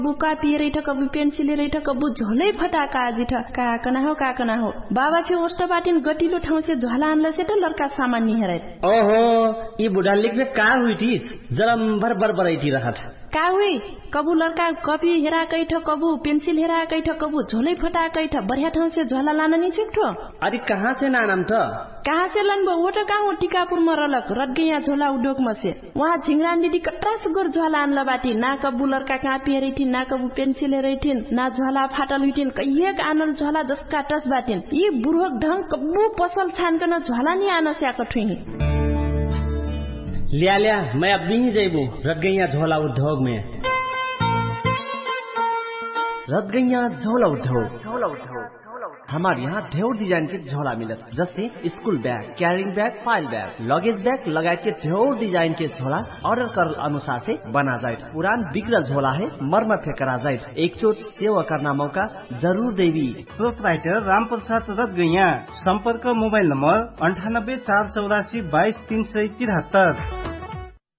बुका पिए ठ कबु पेन्सिल रे ठ कबु झोलै फटाका आजि ठ काकना हो बाबा फे ओस्ट बाटिन गटिलो ठाउँ से झोला आनले से त लड़का सामान नि हेरै ओहो ई बुढा लिखबे का हुइटी जरम भर बरैटी रहत का हुई कबु लड़का कपी हेरा कै ठ कबु पेन्सिल हेरा कै ठ कबु झोलै फटाकै ठ बढ़िया ठाउँ से झोला लान नि छिक्ठो अरे कहाँ से नानम त कहाँ से लनबो वो त कहाँ हो टिकापुर में रलक रटगैया झोला उद्योग में से वहाँ झिंगरान दीदी कट्रा सुगर झोला आनला बाटी ना कबु लड़का कहाँ पिए ना कबु पेन्सिल हेरैठिन ना झोला फाटल हुइठिन कहिएक आनल झोला जसका टस बाटिन यी बुढ़क ढंग कबु पसल छानकन झोला नि आन स्याक ठुही लिया मैं अब भी जैबू रटगैया झोला उद्योग में रटगैया झोला उद्योग हमारे यहाँ ढेर डिजाइन के झोला मिलत जैसे school bag carrying bag file bag luggage bag लगाए के ढेर डिजाइन के झोला ऑर्डर कर अनुसार से बना जाए पुरान बिगड़ल झोला है मर्म फेंकरा जाए एक चोट सेवा करना मौका जरूर देवी प्रोपराइटर राम प्रसाद रटगैया संपर्क मोबाइल नंबर 98 484 22 373